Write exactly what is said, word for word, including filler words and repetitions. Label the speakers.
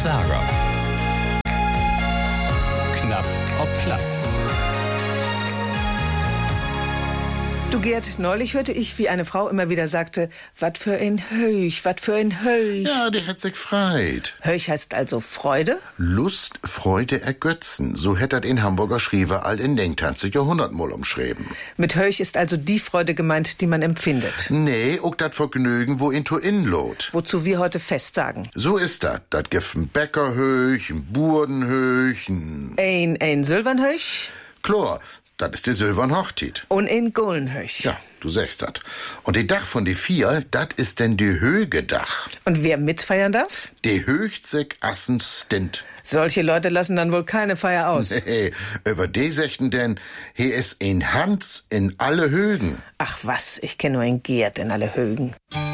Speaker 1: Schlager. Knapp ob platt.
Speaker 2: Du Gerd, neulich hörte ich, wie eine Frau immer wieder sagte, wat für ein Höch, wat für ein Höch.
Speaker 3: Ja, der hat sich freit.
Speaker 2: Höch heißt also Freude?
Speaker 3: Lust, Freude, Ergötzen. So hätt er den Hamburger Schriever all in den zwanzigsten Jahrhundert mal umschrieben.
Speaker 2: Mit Höch ist also die Freude gemeint, die man empfindet.
Speaker 3: Nee, auch dat Vergnügen, wo in to inlot.
Speaker 2: Wozu wir heute Fest sagen.
Speaker 3: So ist dat. Dat gibt ein Bäckerhöch, ein Burdenhöch, ein...
Speaker 2: Ein, ein Silbernhöch?
Speaker 3: Klar, dat ist die Silbern Hochtit.
Speaker 2: Und ein Goldenhöch.
Speaker 3: Ja, du sagst dat. Und die Dach von die vier, dat ist denn die Högedach.
Speaker 2: Und wer mitfeiern darf?
Speaker 3: Die höchzig assen Stint.
Speaker 2: Solche Leute lassen dann wohl keine Feier aus.
Speaker 3: Nee, über die sächten denn, hier ist ein Hans in alle Högen.
Speaker 2: Ach was, ich kenne nur einen Gerd in alle Högen.